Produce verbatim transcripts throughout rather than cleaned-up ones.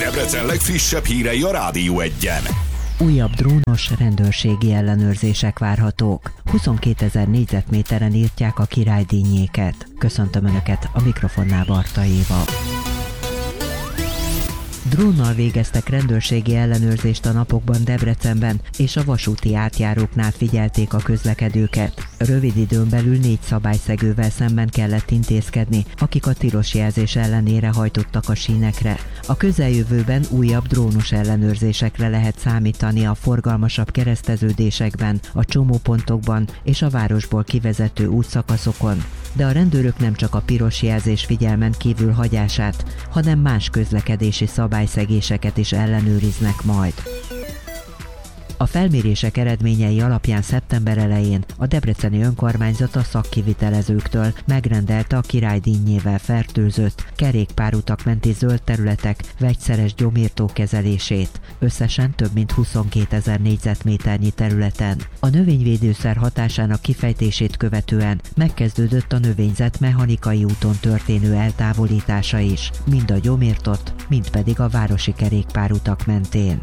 Debrecen legfrissebb hírei a Rádió Egyen. Újabb drónos rendőrségi ellenőrzések várhatók. huszonkétezer négyzetméteren írtják a királydínyéket. Köszöntöm Önöket, a mikrofonnál Barta Éva. Drónnal végeztek rendőrségi ellenőrzést a napokban Debrecenben, és a vasúti átjáróknál figyelték a közlekedőket. Rövid időn belül négy szabályszegővel szemben kellett intézkedni, akik a tilos jelzés ellenére hajtottak a sínekre. A közeljövőben újabb drónos ellenőrzésekre lehet számítani a forgalmasabb kereszteződésekben, a csomópontokban és a városból kivezető útszakaszokon. De a rendőrök nem csak a piros jelzés figyelmen kívül hagyását, hanem más közlekedési szabályszegéseket is ellenőriznek majd. A felmérések eredményei alapján szeptember elején a debreceni önkormányzat a szakkivitelezőktől megrendelte a királydínyével fertőzött, kerékpárutak menti zöld területek vegyszeres gyomírtó kezelését, összesen több mint huszonkétezer négyzetméternyi területen. A növényvédőszer hatásának kifejtését követően megkezdődött a növényzet mechanikai úton történő eltávolítása is, mind a gyomírtott, mind pedig a városi kerékpárutak mentén.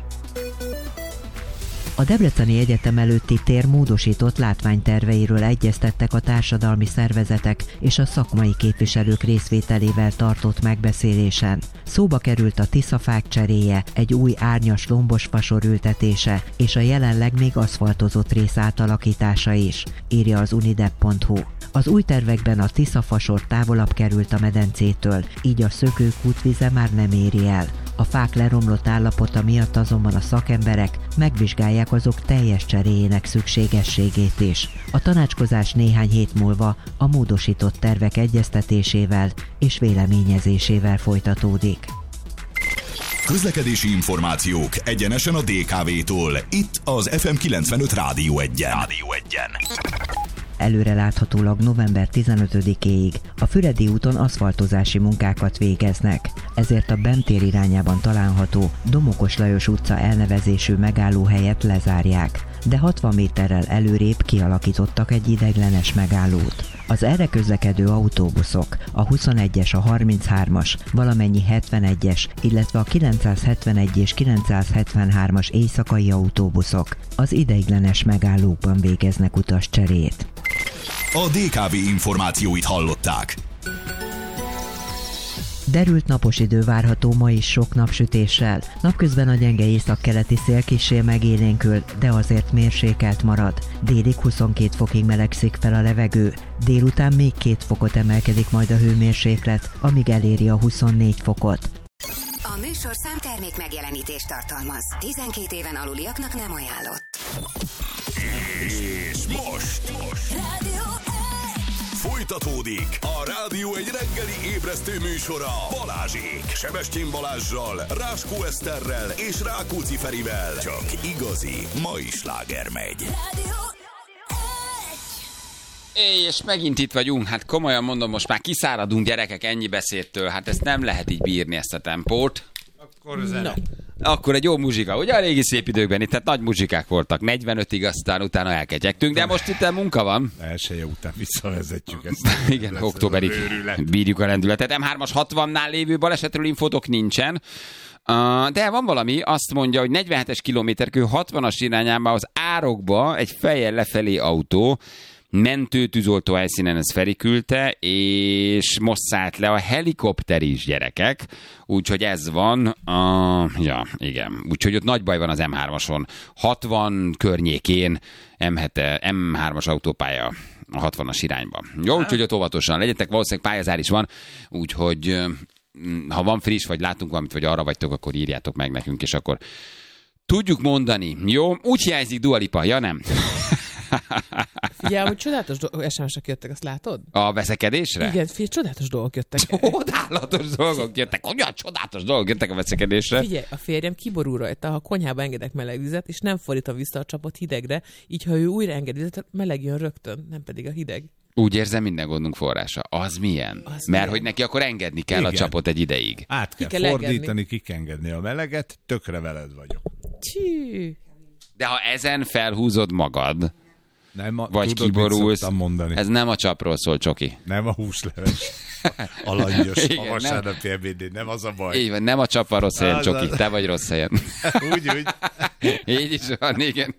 A Debreceni Egyetem előtti tér módosított látványterveiről egyeztettek a társadalmi szervezetek és a szakmai képviselők részvételével tartott megbeszélésen. Szóba került a tiszafák cseréje, egy új árnyas lombosfasor ültetése és a jelenleg még aszfaltozott rész átalakítása is, írja az unidep pont hu. Az új tervekben a tiszafasor távolabb került a medencétől, így a szökők útvize már nem éri el. A fák leromlott állapota miatt azonban a szakemberek megvizsgálják azok teljes cseréjének szükségességét is. A tanácskozás néhány hét múlva a módosított tervek egyeztetésével és véleményezésével folytatódik. Közlekedési információk egyenesen a dé ká vé-tól. Itt az ef em kilencvenöt Rádió Egyen. Rádió Egyen. Előreláthatólag november tizenötödikéig a Füredi úton aszfaltozási munkákat végeznek, ezért a Bentér irányában található Domokos Lajos utca elnevezésű megállóhelyet lezárják, de hatvan méterrel előrébb kialakítottak egy ideiglenes megállót. Az erre közlekedő autóbuszok, a huszonegyes, a harminchármas, valamennyi hetvenegyes, illetve a kilencszázhetvenegy és kilencszázhetvenhármas éjszakai autóbuszok az ideiglenes megállókban végeznek utascserét. A dé ká vé információit hallották. Derült napos idő várható ma is sok napsütéssel. Napközben a gyenge északkeleti szél kissé megélénkül, de azért mérsékelt marad. Délig huszonkét fokig melegszik fel a levegő. Délután még két fokot emelkedik majd a hőmérséklet, amíg eléri a huszonnégy fokot. A műsorszám termék megjelenítést tartalmaz. tizenkét éven aluliaknak nem ajánlott. És most, most. Rádió Folytatódik a Rádió egy reggeli ébresztő műsora Balázsék, Sebestyén Balázssal, Ráskó Eszterrel és Rákóczi Ferivel. Csak igazi mai sláger megy. Rádió É, és megint itt vagyunk, hát komolyan mondom, most már kiszáradunk gyerekek ennyi beszédtől, hát ezt nem lehet így bírni, ezt a tempót. Akkor zene. Akkor egy jó muzsika, ugye a régi szép időkben itt, tehát nagy muzsikák voltak, negyvenötig, aztán utána elkegyektünk, de most itt munka van. Elsője után visszavezetjük ezt. Igen, októberig bírjuk a lendületet. em hármas hatvannál lévő balesetről infotok nincsen, uh, de van valami, azt mondja, hogy negyvenhetes kilométerkő hatvanas irányába az árokba egy fejjel lefelé autó, mentőtűzoltó helyszínen ez Feri küldte, és most szállt le a helikopter is, gyerekek, úgyhogy ez van, uh, ja, igen, úgyhogy ott nagy baj van az em hármason, hatvan környékén em hármas autópálya a hatvanas irányba. Jó, úgyhogy ott óvatosan legyetek, valószínűleg pályázár is van, úgyhogy ha van friss, vagy látunk valamit, vagy arra vagytok, akkor írjátok meg nekünk, és akkor tudjuk mondani. Jó, úgy hiányzik Dua Lipa, ja nem? Figyelj, hogy csodálatos do- es em esek jöttek, azt látod? A veszekedésre? Igen, figyelj, csodálatos dolgok jöttek. Csodálatos dolgok jöttek. Olyan csodálatos dolgok jöttek a veszekedésre. Figyelj, a férjem kiborul rajta, ha a konyhába engedek meleg vizet, és nem fordítom vissza a csapot hidegre, így ha ő újra enged vizet, meleg jön rögtön, nem pedig a hideg. Úgy érzem, minden gondunk forrása. Az milyen? Az Mert milyen? hogy neki akkor engedni kell Igen. a csapot egy ideig. Át kell, Ki kell fordítani, engedni. ki kell engedni a meleget, tökre veled vagyok. Csí. De ha ezen felhúzod magad, Nem a, vagy tudod, kiborulsz. mondani. Ez nem a csapról szól, Csoki. Nem a húsleves. Alangyos. Igen, A vasárnapi ebédén. Nem az a baj. Így van, nem a csap a rossz helyen, Az Csoki. az. Te vagy rossz helyen. Úgy, úgy. Így is van, igen.